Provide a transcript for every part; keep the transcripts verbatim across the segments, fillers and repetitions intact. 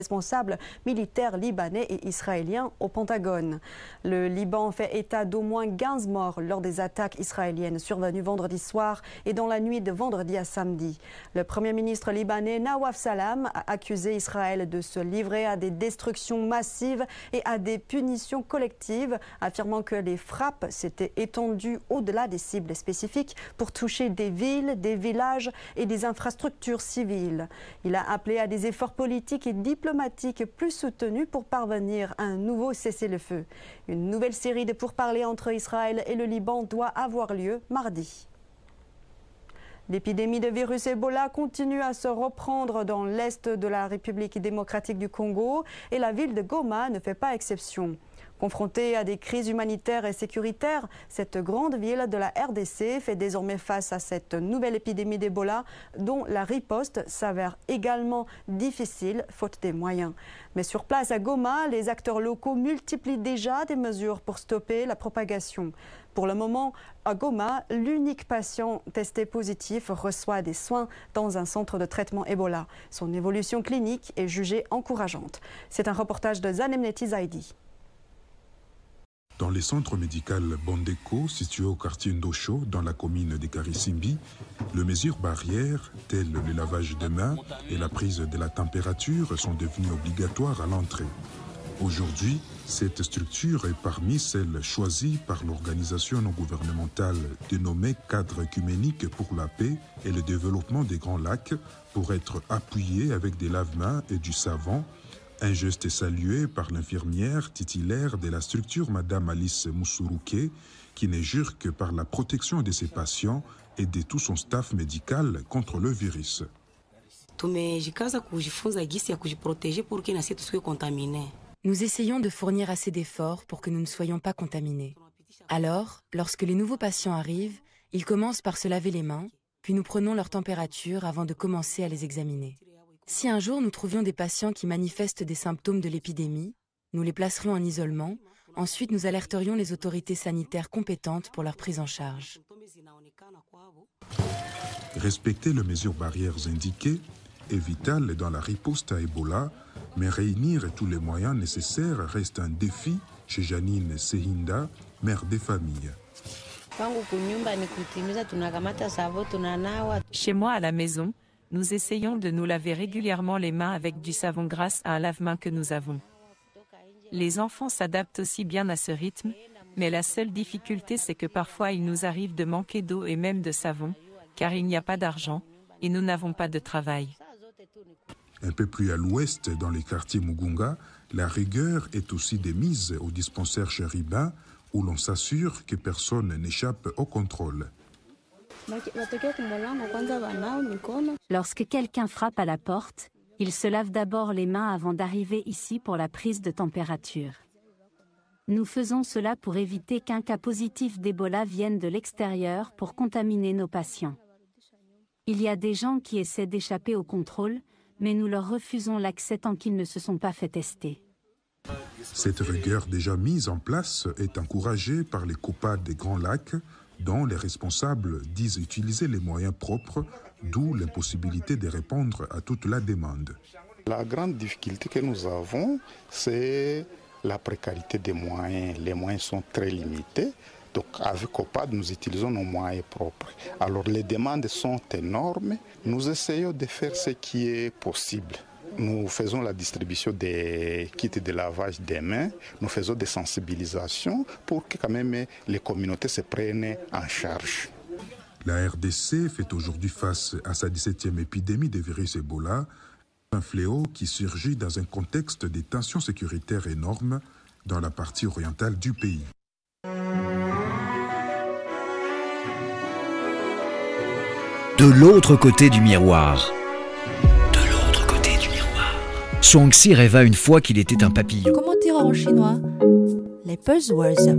responsables militaires libanais et israéliens au Pentagone. Le Liban fait état d'au moins quinze morts lors des attaques israéliennes survenues vendredi soir et dans la nuit de vendredi à samedi. Le Premier ministre libanais Nawaf Salam a accusé Israël de se livrer à des destructions massives et à des punitions collectives, affirmant que les frappes s'étaient étendues au-delà des cibles spécifiques pour toucher des villes, des villages et des infrastructures civiles. Il a appelé à des efforts politiques et diplomatiques plus soutenus pour parvenir à un nouveau cessez-le-feu. Une nouvelle série de pourparlers entre Israël et le Liban doit avoir lieu mardi. L'épidémie de virus Ebola continue à se reprendre dans l'est de la République démocratique du Congo et la ville de Goma ne fait pas exception. Confrontée à des crises humanitaires et sécuritaires, cette grande ville de la R D C fait désormais face à cette nouvelle épidémie d'Ebola dont la riposte s'avère également difficile faute des moyens. Mais sur place à Goma, les acteurs locaux multiplient déjà des mesures pour stopper la propagation. Pour le moment, à Goma, l'unique patient testé positif reçoit des soins dans un centre de traitement Ebola. Son évolution clinique est jugée encourageante. C'est un reportage de Zanemneti Zaidi. Dans le centre médical Bondeko, situé au quartier Ndosho, dans la commune de Karisimbi, les mesures barrières, telles le lavage des mains et la prise de la température, sont devenues obligatoires à l'entrée. Aujourd'hui, cette structure est parmi celles choisies par l'organisation non gouvernementale dénommée Cadre œcuménique pour la paix et le développement des Grands Lacs pour être appuyée avec des lave-mains et du savon. Un geste salué par l'infirmière titulaire de la structure, Madame Alice Moussourouké, qui ne jure que par la protection de ses patients et de tout son staff médical contre le virus. Nous essayons de fournir assez d'efforts pour que nous ne soyons pas contaminés. Alors, lorsque les nouveaux patients arrivent, ils commencent par se laver les mains, puis nous prenons leur température avant de commencer à les examiner. Si un jour nous trouvions des patients qui manifestent des symptômes de l'épidémie, nous les placerions en isolement, ensuite nous alerterions les autorités sanitaires compétentes pour leur prise en charge. Respecter les mesures barrières indiquées est vital dans la riposte à Ebola, mais réunir tous les moyens nécessaires reste un défi chez Janine Sehinda, mère des familles. Chez moi à la maison, nous essayons de nous laver régulièrement les mains avec du savon grâce à un lave-mains que nous avons. Les enfants s'adaptent aussi bien à ce rythme, mais la seule difficulté c'est que parfois il nous arrive de manquer d'eau et même de savon, car il n'y a pas d'argent et nous n'avons pas de travail. Un peu plus à l'ouest, dans les quartiers Mugunga, la rigueur est aussi démise au dispensaire chérubin où l'on s'assure que personne n'échappe au contrôle. Lorsque quelqu'un frappe à la porte, il se lave d'abord les mains avant d'arriver ici pour la prise de température. Nous faisons cela pour éviter qu'un cas positif d'Ebola vienne de l'extérieur pour contaminer nos patients. Il y a des gens qui essaient d'échapper au contrôle, mais nous leur refusons l'accès tant qu'ils ne se sont pas fait tester. Cette rigueur déjà mise en place est encouragée par les COPAD des Grands Lacs, dont les responsables disent utiliser les moyens propres, d'où l'impossibilité de répondre à toute la demande. La grande difficulté que nous avons, c'est la précarité des moyens. Les moyens sont très limités. Donc avec COPAD, nous utilisons nos moyens propres. Alors les demandes sont énormes. Nous essayons de faire ce qui est possible. Nous faisons la distribution des kits de lavage des mains, nous faisons des sensibilisations pour que quand même les communautés se prennent en charge. La R D C fait aujourd'hui face à sa dix-septième épidémie de virus Ebola, un fléau qui surgit dans un contexte de tensions sécuritaires énormes dans la partie orientale du pays. De l'autre côté du miroir. Shuangxi rêva une fois qu'il était un papillon. Comment dire en chinois? Les buzzwords.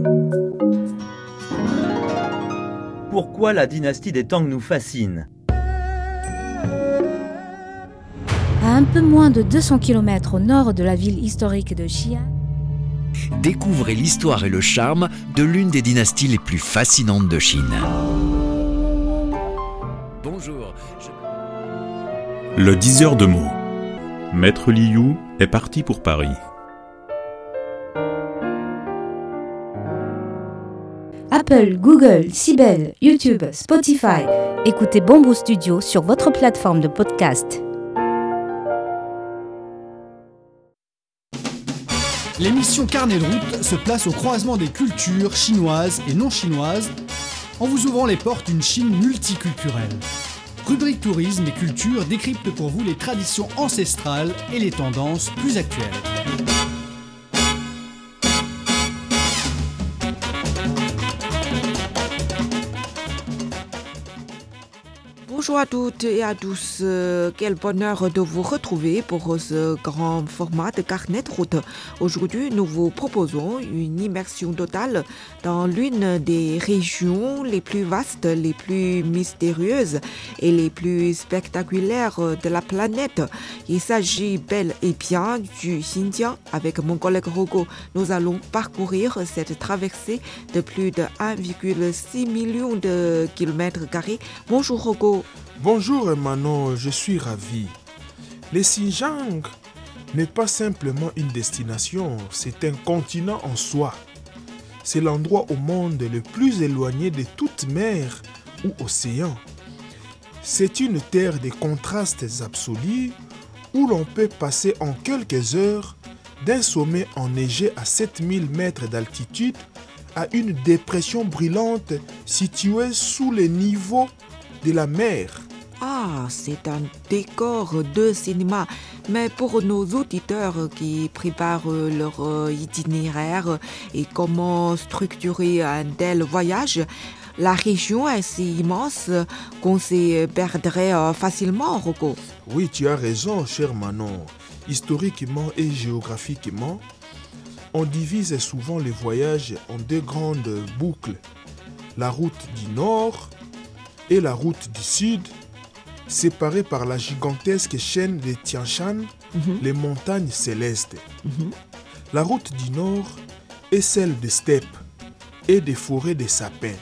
Pourquoi la dynastie des Tang nous fascine? À un peu moins de deux cents kilomètres au nord de la ville historique de Xi'an, découvrez l'histoire et le charme de l'une des dynasties les plus fascinantes de Chine. Bonjour. Je... Le diseur de mots. Maître Liu est parti pour Paris. Apple, Google, Sibel, YouTube, Spotify. Écoutez Bamboo Studio sur votre plateforme de podcast. L'émission Carnet de route se place au croisement des cultures chinoises et non chinoises en vous ouvrant les portes d'une Chine multiculturelle. Rubrique tourisme et culture décrypte pour vous les traditions ancestrales et les tendances plus actuelles. Bonjour à toutes et à tous, quel bonheur de vous retrouver pour ce grand format de carnet de route. Aujourd'hui, nous vous proposons une immersion totale dans l'une des régions les plus vastes, les plus mystérieuses et les plus spectaculaires de la planète. Il s'agit bel et bien du Xinjiang. Avec mon collègue Rogo, nous allons parcourir cette traversée de plus de un virgule six million de kilomètres carrés. Bonjour Rogo. Bonjour Manon, je suis ravi. Le Xinjiang n'est pas simplement une destination, c'est un continent en soi. C'est l'endroit au monde le plus éloigné de toute mer ou océan. C'est une terre de contrastes absolus où l'on peut passer en quelques heures d'un sommet enneigé à sept mille mètres d'altitude à une dépression brûlante située sous le niveau de la mer. Ah, c'est un décor de cinéma. Mais pour nos auditeurs qui préparent leur itinéraire et comment structurer un tel voyage, la région est si immense qu'on s'y perdrait facilement, Rocco. Oui, tu as raison, cher Manon. Historiquement et géographiquement, on divise souvent les voyages en deux grandes boucles. La route du nord et la route du sud, séparées par la gigantesque chaîne de Tian Shan, mm-hmm. les montagnes célestes. Mm-hmm. La route du nord est celle des steppes et des forêts de sapins,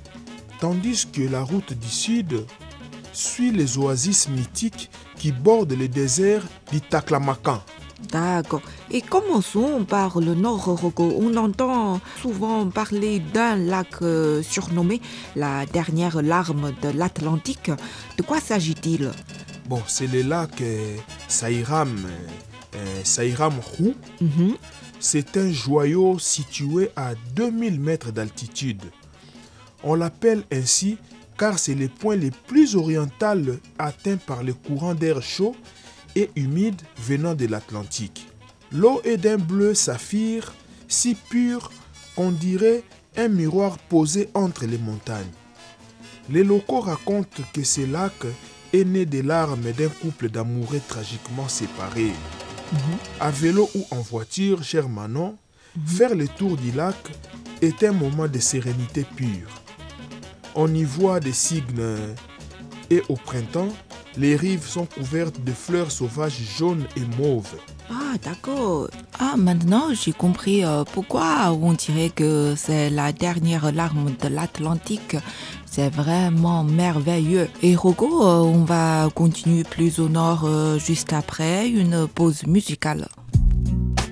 tandis que la route du sud suit les oasis mythiques qui bordent le désert du Taklamakan. D'accord. Et commençons par le nord, Rogo. On entend souvent parler d'un lac euh, surnommé la dernière larme de l'Atlantique. De quoi s'agit-il? Bon, c'est le lac euh, Sairam, euh, Sairam-Hu. Mm-hmm. C'est un joyau situé à deux mille mètres d'altitude. On l'appelle ainsi car c'est le point le plus oriental atteint par les courants d'air chaud et humide venant de l'Atlantique. L'eau est d'un bleu saphir si pur qu'on dirait un miroir posé entre les montagnes. Les locaux racontent que ce lac est né des larmes d'un couple d'amoureux tragiquement séparés. Mm-hmm. À vélo ou en voiture, cher Manon, mm-hmm. faire le tour du lac est un moment de sérénité pure. On y voit des cygnes et au printemps, les rives sont couvertes de fleurs sauvages jaunes et mauves. Ah, d'accord. Ah, maintenant, j'ai compris euh, pourquoi on dirait que c'est la dernière larme de l'Atlantique. C'est vraiment merveilleux. Et Rogo, euh, on va continuer plus au nord euh, juste après une pause musicale.